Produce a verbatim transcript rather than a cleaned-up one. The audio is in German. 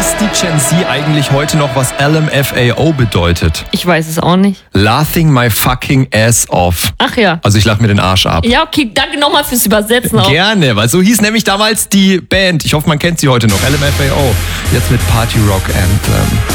Weiß die Gen Z eigentlich heute noch, was L M F A O bedeutet? Ich weiß es auch nicht. Laughing my fucking ass off. Ach ja. Also ich lach mir den Arsch ab. Ja, okay, danke nochmal fürs Übersetzen auch. Gerne, weil so hieß nämlich damals die Band. Ich hoffe, man kennt sie heute noch. L M F A O. Jetzt mit Party Rock Anthem.